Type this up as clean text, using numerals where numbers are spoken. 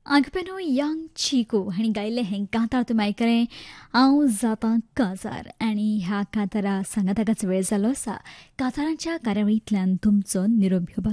आगपेनो Yang Chico हांणी गायिल्लें हें कांतार तुमी आयकलें. हांव जातां काजार आनी ह्या कांतारा सांगाताकाच वेळ जालो आसा. कांतारांच्या कार्यावळींतल्यान तुमचो निरोप घेवपाचो.